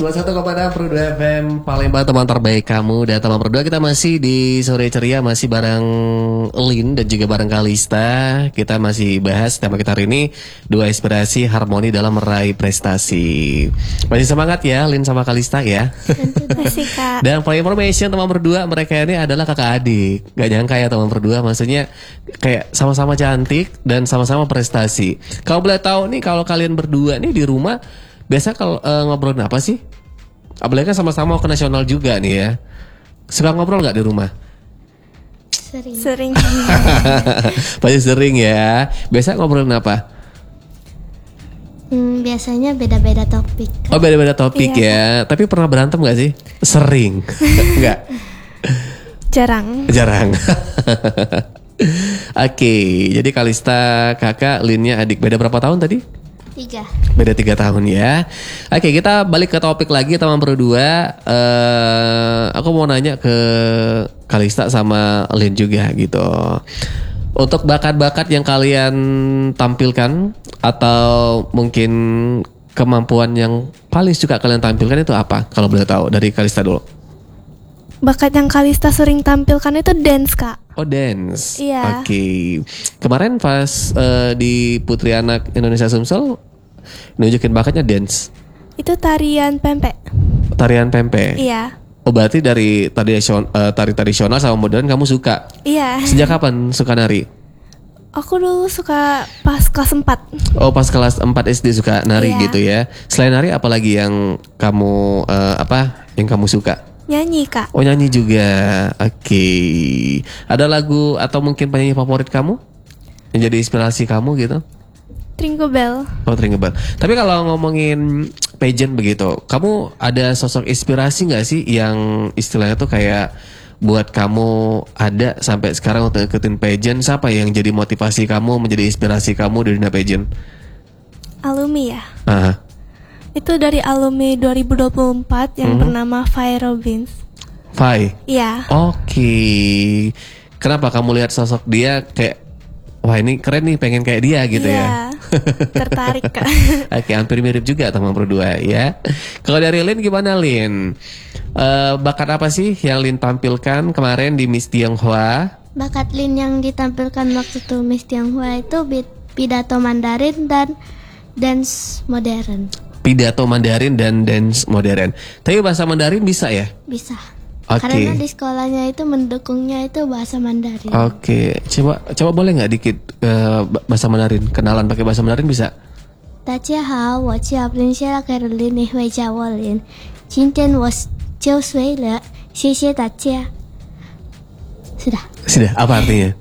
101,6 Pro 2 FM Palembang, teman terbaik kamu. Dan teman berdua kita masih di Sore Ceria, masih bareng Lin dan juga bareng Kalista. Kita masih bahas tema kita hari ini, dua inspirasi harmoni dalam meraih prestasi. Masih semangat ya Lin sama Kalista ya. Masih Kak. Dan for information teman berdua, mereka ini adalah kakak adik. Gak nyangka ya teman berdua, maksudnya kayak sama-sama cantik dan sama-sama prestasi. Kalau boleh tahu nih, kalau kalian berdua nih di rumah biasa kalau ngobrolin apa sih? Apalagi kan sama-sama mau ke nasional juga nih ya. Suka ngobrol nggak di rumah? Sering. Pasti sering ya. Biasa ngobrolin apa? Biasanya beda-beda topik. Oh, beda-beda topik ya. Tapi pernah berantem nggak sih? Sering. Enggak. Jarang. Oke, jadi Kalista kakak, Linnya adik. Beda berapa tahun tadi? 3. Beda 3 tahun ya. Oke, kita balik ke topik lagi teman berdua. Aku mau nanya ke Kalista sama Lin juga gitu. Untuk bakat-bakat yang kalian tampilkan atau mungkin kemampuan yang paling suka kalian tampilkan itu apa? Kalau boleh tahu dari Kalista dulu. Bakat yang Kalista sering tampilkan itu dance, Kak. Oh, dance. Iya. Oke. Kemarin pas di Putri Anak Indonesia Sumsel nunjukin bakatnya dance. Itu tarian pempek. Tarian pempek. Iya. Oh, berarti dari tari tradisional sama modern kamu suka? Iya. Sejak kapan suka nari? Aku dulu suka pas kelas 4. Oh, pas kelas 4 SD suka nari Iya. gitu ya. Selain nari apalagi yang kamu yang kamu suka? Nyanyi, Kak. Oh, nyanyi juga. Oke. Ada lagu atau mungkin penyanyi favorit kamu yang jadi inspirasi kamu gitu? Tringle Bell. Oh, Tringle Bell. Tapi kalau ngomongin pageant begitu, kamu ada sosok inspirasi gak sih yang istilahnya tuh kayak buat kamu ada sampai sekarang untuk ikutin pageant? Siapa yang jadi motivasi kamu, menjadi inspirasi kamu di dunia pageant? Alumni ya. Ah, Itu dari alumni 2024 yang bernama Fai Robbins. Fai. Iya. Oke. Kenapa kamu lihat sosok dia kayak, wah ini keren nih, pengen kayak dia gitu ya? Tertarik, Kak. Oke, hampir mirip juga teman berdua ya. Kalau dari Lin gimana Lin? Bakat apa sih yang Lin tampilkan kemarin di Miss Tionghoa? Bakat Lin yang ditampilkan waktu itu Miss Tionghoa itu pidato Mandarin dan dance modern. Pidato Mandarin dan dance modern. Tapi bahasa Mandarin bisa ya? Bisa. Oke. Karena di sekolahnya itu mendukungnya itu bahasa Mandarin. Oke, coba boleh nggak dikit bahasa Mandarin? Kenalan pakai bahasa Mandarin bisa? 大家好，我叫林夏凯琳，你会叫我林。今天我9岁了，谢谢大家。Sudah. Apa artinya?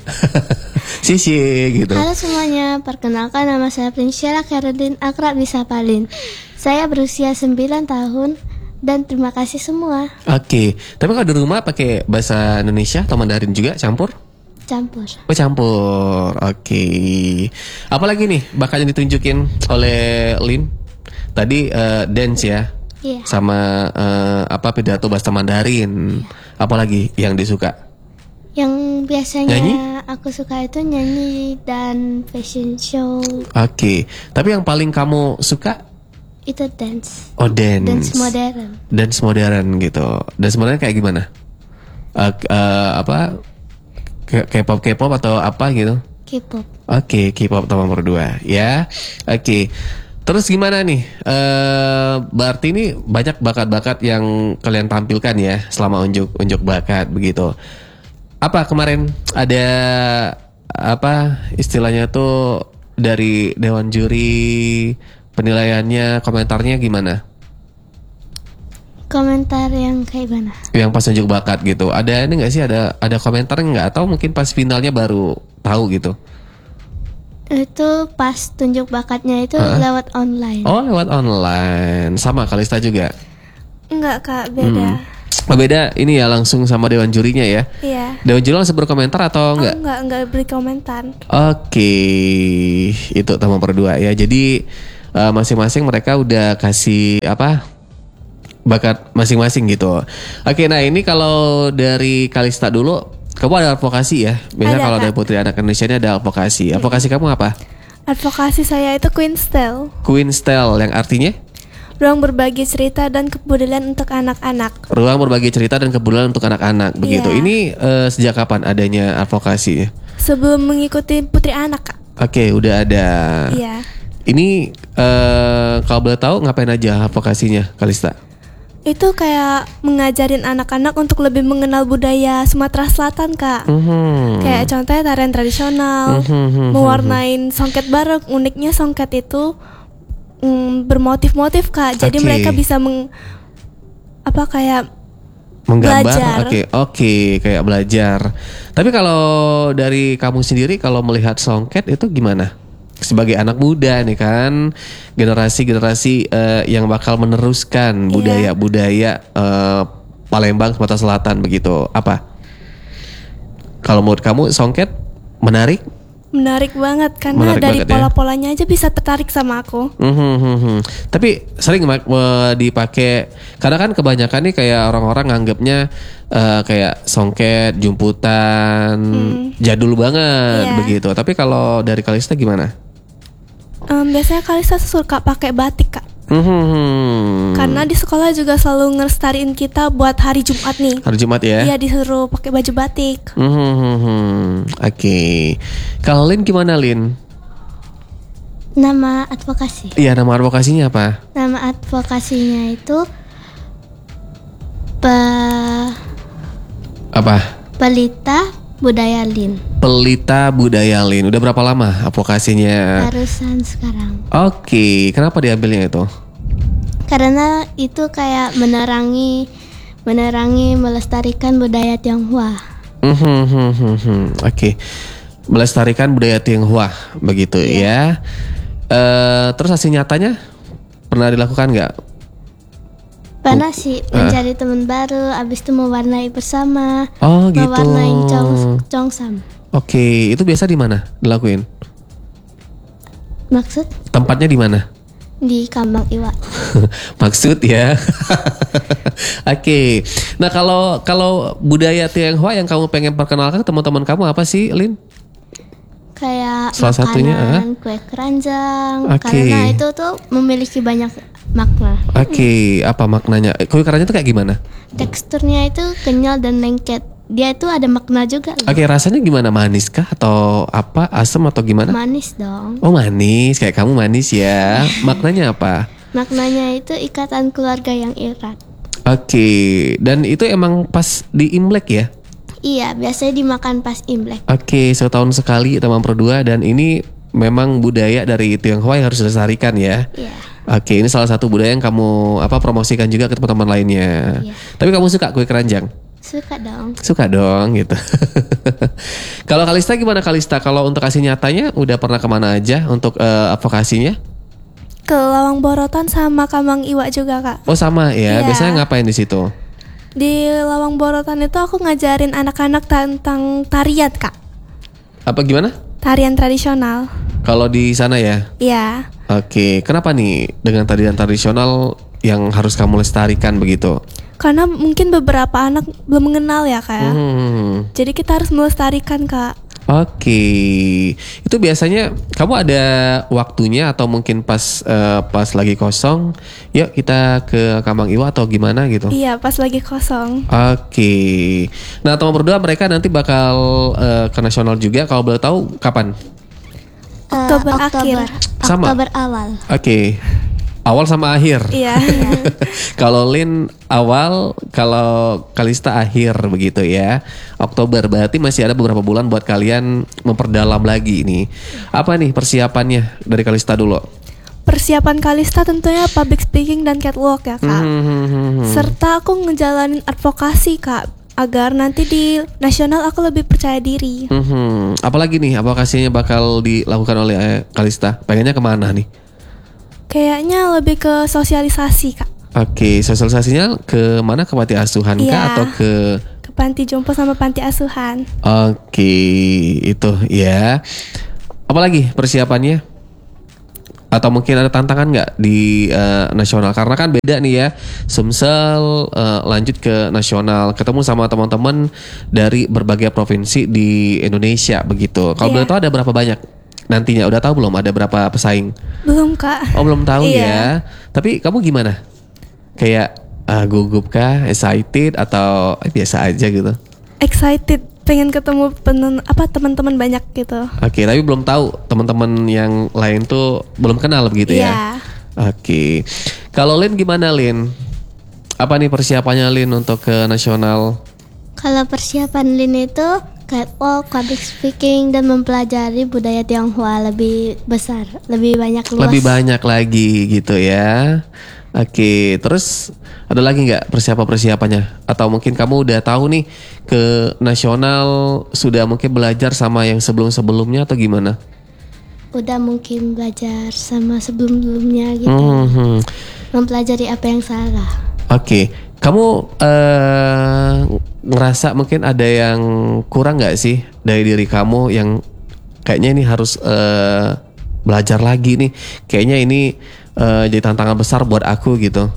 Sisi gitu. Halo semuanya, perkenalkan nama saya Prinsela Caroline, akrab disapa Lin. Saya berusia 9 tahun dan terima kasih semua. Oke, tapi kalau di rumah pakai bahasa Indonesia atau Mandarin juga campur? Campur. Oh, campur. Oke. Apalagi nih bakat yang ditunjukin oleh Lin? Tadi dance ya? Iya. Sama pidato bahasa Mandarin. Apalagi yang disuka? Yang biasanya Nyanyi? aku suka itu nyanyi dan fashion show. Oke. Tapi yang paling kamu suka? Itu dance. Oh, dance. Dance modern. Dance modern gitu. Dance modern kayak gimana? K-pop atau apa gitu? K-pop. Oke, K-pop teman berdua ya. Oke. Terus gimana nih? Berarti ini banyak bakat-bakat yang kalian tampilkan ya selama unjuk bakat begitu. Apa kemarin ada istilahnya tuh dari dewan juri, penilaiannya, komentarnya gimana? Komentar yang kayak mana? Yang pas unjuk bakat gitu. Ada ini nggak sih? Ada komentar nggak? Atau mungkin pas finalnya baru tahu gitu? Itu pas tunjuk bakatnya itu lewat online. Oh, lewat online. Sama Kalista juga? Enggak, Kak, beda. Oh, beda ini ya, langsung sama dewan jurinya ya? Iya. Dewan juri langsung berkomentar atau enggak? Enggak beri komentar. Oke, itu teman berdua ya. Jadi masing-masing mereka udah kasih bakat masing-masing gitu. Oke, nah ini kalau dari Kalista dulu, kamu ada advokasi ya? Biasanya Ada, kalau Kak. dari Putri Anak Indonesia ini ada advokasi. Advokasi kamu apa? Advokasi saya itu Queen Style. Queen Style yang artinya? ruang berbagi cerita dan kebudayaan untuk anak-anak. Ruang berbagi cerita dan kebudayaan untuk anak-anak begitu. Iya. Ini sejak kapan adanya advokasi? Sebelum mengikuti Putri Anak, Kak. Oke, udah ada. Iya. Ini kalau boleh tahu ngapain aja advokasinya, Kalista? Itu kayak mengajarin anak-anak untuk lebih mengenal budaya Sumatera Selatan, Kak. Kayak contohnya tarian tradisional, mewarnain songket bareng. Uniknya songket itu bermotif-motif, Kak. Jadi Oke. mereka bisa kayak Menggambar, belajar. oke, kayak belajar. Tapi kalau dari kamu sendiri, kalau melihat songket itu gimana? Sebagai anak muda nih kan, generasi yang bakal meneruskan budaya-budaya Palembang Sumatera Selatan begitu. Apa? Kalau menurut kamu songket menarik? Menarik banget karena Menarik dari banget ya. pola-polanya aja bisa tertarik sama aku. Tapi sering dipakai karena kan kebanyakan nih kayak orang-orang nganggapnya kayak songket, jumputan, jadul banget Iya. begitu. Tapi kalau dari Kalista gimana? Biasanya Kalista suka pakai batik, Kak. Karena di sekolah juga selalu ngelestariin kita buat hari Jumat nih. Hari Jumat ya? Iya, disuruh pakai baju batik. Oke. Kalau Lin gimana, Lin? Nama advokasi. Iya, nama advokasinya apa? Nama advokasinya itu Apa? Pelita Budaya Lin. Pelita Budaya Lin. Udah berapa lama advokasinya? Barusan sekarang. Oke, kenapa diambilnya itu? Karena itu kayak menerangi melestarikan budaya Tionghoa. Oke, melestarikan budaya Tionghoa begitu ya. Terus hasil nyatanya pernah dilakukan nggak? Pernah sih mencari teman baru, abis itu mewarnai bersama. Oh gitu. Mewarnai Cheongsam. Oke, itu biasa di mana dilakuin? Maksud Tempatnya di mana? di Kambang Iwa. Maksud ya. Oke. Nah kalau budaya Tionghoa yang kamu pengen perkenalkan ke teman-teman kamu apa sih, Lin? Kayak Salah satunya, makanan, kue keranjang. Oke. Karena itu tuh memiliki banyak makna. Oke, apa maknanya? Kue keranjang itu kayak gimana? Teksturnya itu kenyal dan lengket. Dia itu ada makna juga loh. Oke, rasanya gimana? Manis kah atau apa? Asam atau gimana? Manis dong. Oh manis, kayak kamu manis ya. Maknanya apa? Maknanya itu ikatan keluarga yang erat. Oke, dan itu emang pas di Imlek ya? Iya, biasanya dimakan pas Imlek. Oke, setahun sekali teman berdua dan ini memang budaya dari Tionghoa yang harus dilestarikan ya. Iya. Oke, ini salah satu budaya yang kamu promosikan juga ke teman-teman lainnya. Iya. Tapi kamu suka kue keranjang? Suka dong. Suka dong gitu. Kalau Kalista gimana Kalista? Kalau untuk kasih nyatanya udah pernah kemana aja untuk advokasinya? Ke Lawang Borotan sama Kambang Iwa juga, Kak. Oh sama ya. Iya. Biasanya ngapain di situ? Di Lawang Borotan itu aku ngajarin anak-anak tentang tarian, Kak. Apa gimana? Tarian tradisional. Kalau di sana ya? Iya. Oke, kenapa nih dengan tarian tradisional yang harus kamu lestarikan begitu? Karena mungkin beberapa anak belum mengenal ya, Kak. Ya. Jadi kita harus melestarikan, Kak. Oke, itu biasanya kamu ada waktunya atau mungkin pas lagi kosong, yuk kita ke Kambang Iwa atau gimana gitu? Iya, pas lagi kosong. Oke, nah teman berdua mereka nanti bakal ke nasional juga. Kalau boleh tahu kapan? Oktober akhir. Sama. Oktober awal. Oke, awal sama akhir. Iya. Kalau Lin awal, kalau Kalista akhir begitu ya. Oktober berarti masih ada beberapa bulan buat kalian memperdalam lagi ini. Apa nih persiapannya dari Kalista dulu? Persiapan Kalista tentunya public speaking dan catwalk ya, Kak. Serta aku ngejalanin advokasi, Kak, agar nanti di nasional aku lebih percaya diri. Apalagi nih advokasinya bakal dilakukan oleh Kalista? Pengennya kemana nih? Kayaknya lebih ke sosialisasi, Kak. Oke, sosialisasinya ke mana? Ke panti asuhan kah Iya. atau ke Panti jompo sama panti asuhan. Oke, itu ya. Apalagi persiapannya? Atau mungkin ada tantangan nggak di nasional? Karena kan beda nih ya. Sumsel lanjut ke nasional, ketemu sama teman-teman dari berbagai provinsi di Indonesia begitu. Kalau Iya. boleh tahu ada berapa banyak? nantinya? Udah tahu belum ada berapa pesaing? Belum Kak. Oh belum tahu Iya. ya. Tapi kamu gimana? Kayak gugup kah, excited atau biasa aja gitu? Excited, pengen ketemu teman-teman banyak gitu. Oke, tapi belum tahu teman-teman yang lain tuh belum kenal begitu Iya. ya? Oke. Kalau Lin gimana Lin? Apa nih persiapannya Lin untuk ke nasional? Kalau persiapan Lin itu catwalk, public speaking, dan mempelajari budaya Tionghoa lebih besar, lebih banyak luas. Lebih banyak lagi gitu ya. Oke, terus ada lagi nggak persiapannya? Atau mungkin kamu udah tahu nih ke nasional sudah mungkin belajar sama yang sebelum-sebelumnya atau gimana? Udah mungkin belajar sama sebelum-sebelumnya gitu. Mempelajari apa yang salah. Oke, kamu ngerasa mungkin ada yang kurang nggak sih dari diri kamu yang kayaknya ini harus belajar lagi nih? Kayaknya ini jadi tantangan besar buat aku gitu.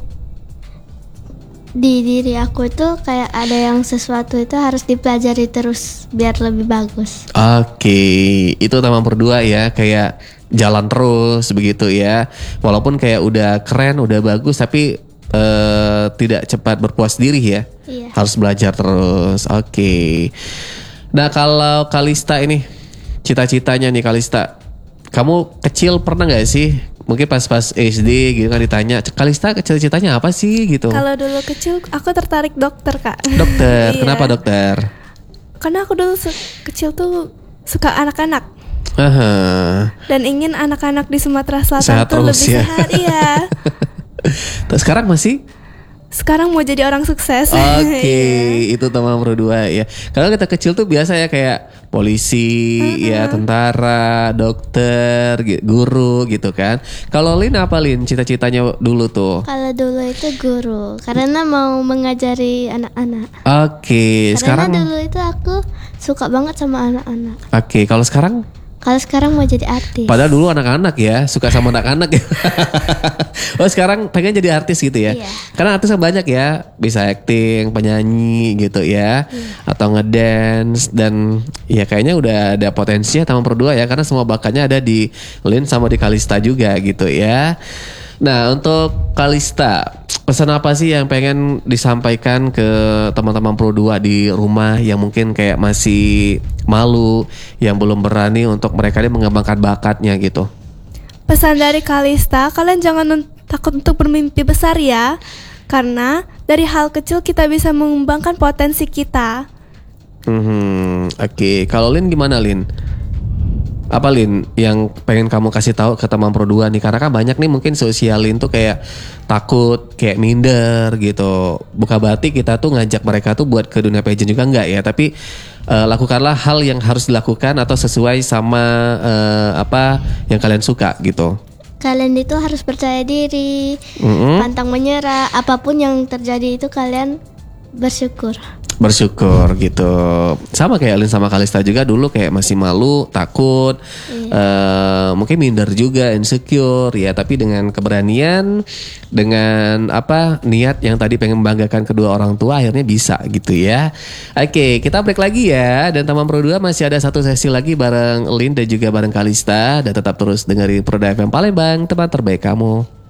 Di diri aku itu kayak ada yang sesuatu itu harus dipelajari terus biar lebih bagus. Oke, itu teman berdua ya, kayak jalan terus begitu ya. Walaupun kayak udah keren, udah bagus, tapi tidak cepat berpuas diri ya. Iya. Harus belajar terus. Oke. Nah kalau Kalista ini, cita-citanya nih Kalista, kamu kecil pernah nggak sih? Mungkin pas SD gitu kan ditanya, Kalista cita-citanya apa sih gitu? Kalau dulu kecil aku tertarik dokter Kak. Dokter, Iya. kenapa dokter? Karena aku dulu kecil tuh suka anak-anak Aha. dan ingin anak-anak di Sumatera Selatan Sehat tuh terus lebih ya. sehat. Iya. Terus sekarang masih? Sekarang mau jadi orang sukses. Oke, Iya. itu teman berdua ya. Kalau kita kecil tuh biasa ya kayak polisi, ya tentara, dokter, guru gitu kan. Kalau Lin apa Lin cita-citanya dulu tuh? Kalau dulu itu guru, karena mau mengajari anak-anak. Oke, Karena sekarang dulu itu aku suka banget sama anak-anak. oke, kalau sekarang Kalau sekarang mau jadi artis. padahal dulu anak-anak ya, suka sama anak-anak ya. Oh, sekarang pengen jadi artis gitu ya. Iya. Karena artis kan banyak ya, bisa acting, penyanyi gitu ya. Atau ngedance dan ya kayaknya udah ada potensinya teman berdua ya, karena semua bakatnya ada di Lin sama di Kalista juga gitu ya. Nah, untuk Kalista, pesan apa sih yang pengen disampaikan ke teman-teman Pro 2 di rumah yang mungkin kayak masih malu, yang belum berani untuk mereka ini mengembangkan bakatnya gitu? Pesan dari Kalista, kalian jangan takut untuk bermimpi besar ya. Karena dari hal kecil kita bisa mengembangkan potensi kita. Oke, kalau Lin gimana Lin? Apa Lin yang pengen kamu kasih tahu ke teman Pro 2 nih? Karena kan banyak nih mungkin sosial Lin tuh kayak takut, kayak minder gitu. Bukan berarti kita tuh ngajak mereka tuh buat ke dunia pageant juga enggak ya. Tapi lakukanlah hal yang harus dilakukan atau sesuai sama apa yang kalian suka gitu. Kalian itu harus percaya diri, pantang menyerah. Apapun yang terjadi itu kalian bersyukur. Bersyukur gitu. Sama kayak Lin sama Kalista juga dulu kayak masih malu, takut, mungkin minder juga, insecure ya. Tapi dengan keberanian, dengan apa niat yang tadi pengen membanggakan kedua orang tua, akhirnya bisa gitu ya. Oke, kita break lagi ya. Dan teman Pro 2 masih ada satu sesi lagi bareng Lin dan juga bareng Kalista. Dan tetap terus dengerin Pro 2 FM Palembang, teman terbaik kamu.